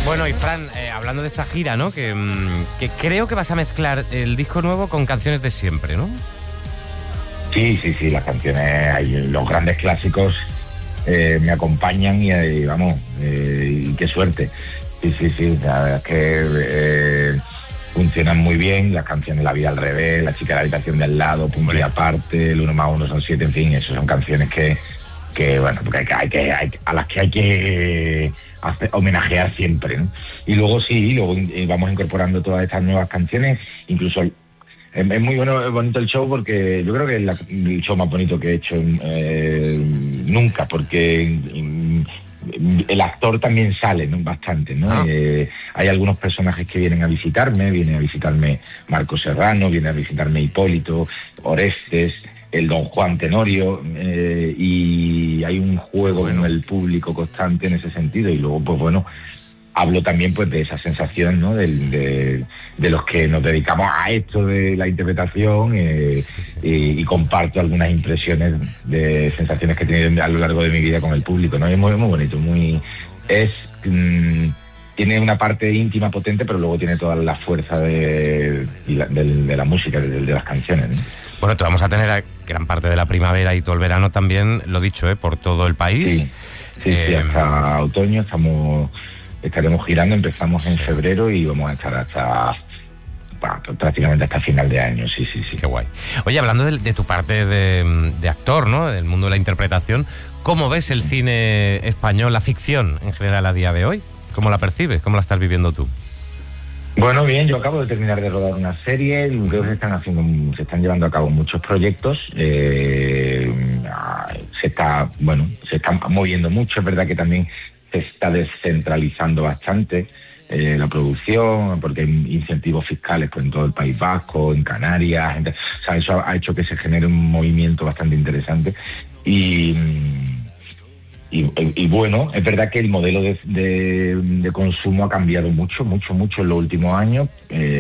Bueno, y Fran, hablando de esta gira, ¿no? Que creo que vas a mezclar el disco nuevo con canciones de siempre, ¿no? Sí, las canciones, los grandes clásicos me acompañan y vamos, y qué suerte. Sí, la verdad es que funcionan muy bien, las canciones La vida al revés, La chica de la habitación de al lado, Punto y aparte, El 1 más 1 son 7, en fin, eso son canciones que bueno, porque a las que hay que homenajear siempre, ¿no? Y luego vamos incorporando todas estas nuevas canciones, incluso es muy bonito el show, porque yo creo que es el show más bonito que he hecho nunca, porque el actor también sale, ¿no? Bastante, ¿no? Hay algunos personajes que viene a visitarme Marco Serrano, viene a visitarme Hipólito, Orestes, el Don Juan Tenorio, y hay un juego en el público constante en ese sentido. Y luego, pues bueno, hablo también pues de esa sensación, ¿no? De los que nos dedicamos a esto de la interpretación, y comparto algunas impresiones de sensaciones que he tenido a lo largo de mi vida con el público, ¿no? Es muy bonito, tiene una parte íntima potente, pero luego tiene toda la fuerza de la música, de las canciones, ¿no? Bueno, te vamos a tener gran parte de la primavera y todo el verano también, lo dicho, por todo el país. Sí, hasta otoño estaremos girando, empezamos en febrero y vamos a estar hasta prácticamente hasta final de año, sí. Qué guay. Oye, hablando de tu parte de actor, ¿no? Del mundo de la interpretación, ¿cómo ves el cine español, la ficción en general a día de hoy? ¿Cómo la percibes? ¿Cómo la estás viviendo tú? Bueno, bien, yo acabo de terminar de rodar una serie, creo que se están llevando a cabo muchos proyectos, se está moviendo mucho, es verdad que también se está descentralizando bastante la producción, porque hay incentivos fiscales pues en todo el País Vasco, en Canarias, o sea, eso ha hecho que se genere un movimiento bastante interesante y bueno, es verdad que el modelo de consumo ha cambiado mucho en los últimos años,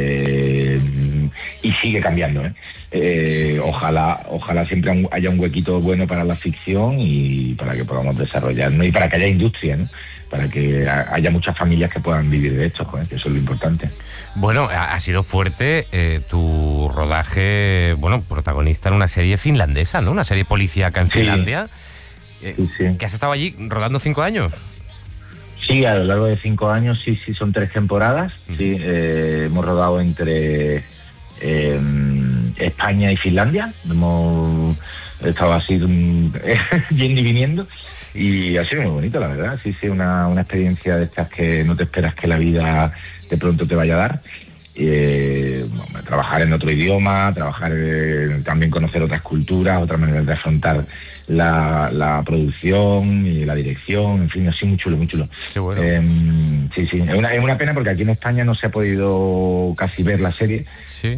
y sigue cambiando, Ojalá siempre haya un huequito bueno para la ficción y para que podamos desarrollarnos y para que haya industria, ¿no? Para que haya muchas familias que puedan vivir de esto, que eso es lo importante. Bueno, ha sido fuerte tu rodaje, protagonista en una serie finlandesa, ¿no? Una serie policíaca en Finlandia. Sí. ¿Que has estado allí rodando 5 años? Sí, a lo largo de 5 años, sí, son 3 temporadas. Sí, hemos rodado entre España y Finlandia. Hemos estado así yendo y viniendo, y ha sido muy bonito, la verdad. Sí, una experiencia de estas que no te esperas que la vida de pronto te vaya a dar. Trabajar en otro idioma, también conocer otras culturas, otras maneras de afrontar la producción y la dirección, en fin, así muy chulo. Qué bueno. Sí, es una pena porque aquí en España no se ha podido casi ver la serie, sí.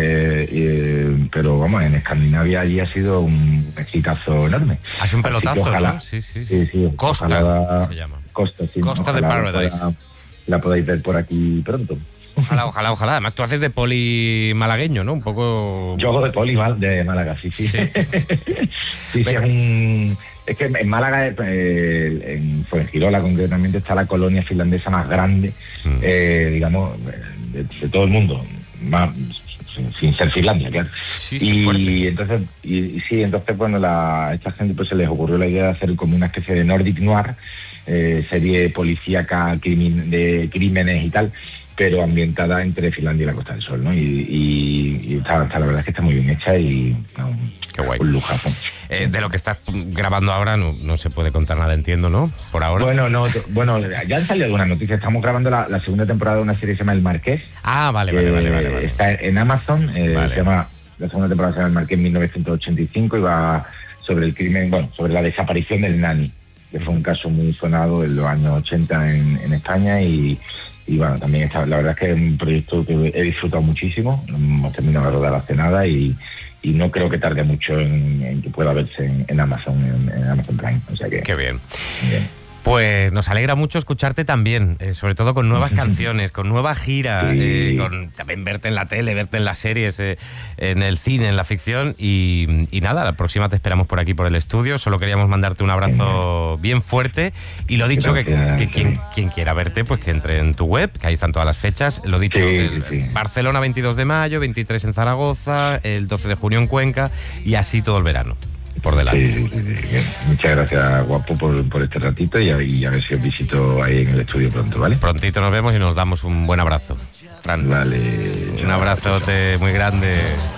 Pero vamos, en Escandinavia allí ha sido un exitazo enorme. Ha sido un pelotazo, ojalá, ¿no? Sí. Costa se llama. Costa, sí. Costa de Paradise. La podáis ver por aquí pronto. Ojalá. Además, tú haces de poli malagueño, ¿no? Un poco... Yo hago de poli de Málaga, sí. Sí, es que en Málaga, en Fuengirola concretamente, está la colonia finlandesa más grande, digamos, de todo el mundo, más, sin ser Finlandia, claro. Entonces, bueno, esta gente pues se les ocurrió la idea de hacer como una especie de Nordic Noir, serie policíaca de crímenes y tal, pero ambientada entre Finlandia y la Costa del Sol, ¿no? Y la verdad es que está muy bien hecha y qué guay. Un lujazo. De lo que estás grabando ahora no se puede contar nada, entiendo, ¿no? Por ahora. Bueno, ya han salido algunas noticias. Estamos grabando la segunda temporada de una serie que se llama El Marqués. Vale. Está en Amazon, se llama, la segunda temporada se llama El Marqués 1985 y va sobre el crimen, sobre la desaparición del Nani, que fue un caso muy sonado en los años 80 en España y bueno, también está, la verdad es que es un proyecto que he disfrutado muchísimo. Hemos terminado de rodar hace nada y no creo que tarde mucho en que pueda verse en Amazon, en Amazon Prime. O sea que... Qué bien. Pues nos alegra mucho escucharte también, sobre todo con nuevas canciones, con nueva gira, con también verte en la tele, verte en las series, en el cine, en la ficción y nada, la próxima te esperamos por aquí, por el estudio. Solo queríamos mandarte un abrazo bien fuerte y lo dicho, que quien quiera verte, pues que entre en tu web, que ahí están todas las fechas. Lo dicho, Barcelona 22 de mayo, 23 en Zaragoza, el 12 de junio en Cuenca y así todo el verano. Por delante. Sí. Muchas gracias, guapo, por este ratito y a ver si os visito ahí en el estudio pronto, ¿vale? Prontito nos vemos y nos damos un buen abrazo, Fran. Vale. Un abrazote muy grande.